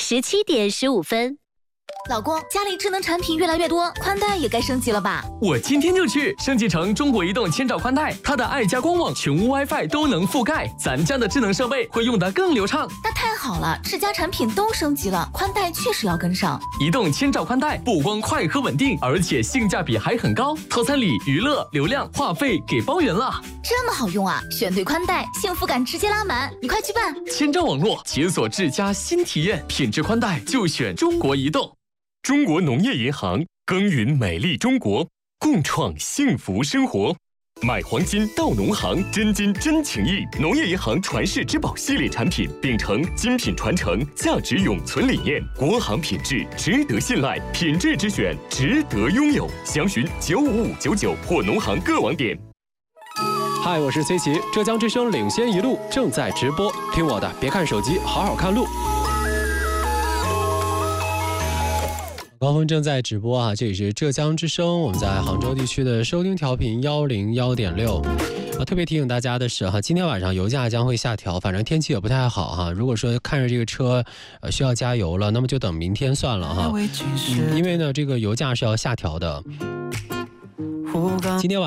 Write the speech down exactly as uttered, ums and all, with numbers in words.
十七点十五分。 老公，家里智能产品越来越多，宽带也该升级了吧？ 我今天就去升级成中国移动千兆宽带，它的爱家光网、全屋 WiFi 都能覆盖，咱家的智能设备会用得更流畅。 那太好了，智家产品都升级了，宽带确实要跟上。 移动千兆宽带不光快和稳定，而且性价比还很高，套餐里娱乐、流量、话费给包圆了。 这么好用啊！选对宽带，幸福感直接拉满，你快去办！ 千兆网络解锁智家新体验，品质宽带就选中国移动。 中国农业银行耕耘美丽中国，共创幸福生活。买黄金到农行，真金真情意。农业银行传世之宝系列产品，秉承精品传承、价值永存理念，国行品质值得信赖，品质之选值得拥有。详询九五五九九或农行各网点。 嗨，我是崔琦，浙江之声领先一路正在直播，听我的，别看手机，好好看路。高峰正在直播啊，这里是浙江之声，我们在杭州地区的收听调频幺零幺点六。啊，特别提醒大家的是哈，今天晚上油价将会下调，反正天气也不太好哈。如果说看着这个车呃需要加油了，那么就等明天算了哈。嗯，因为呢，这个油价是要下调的。今天晚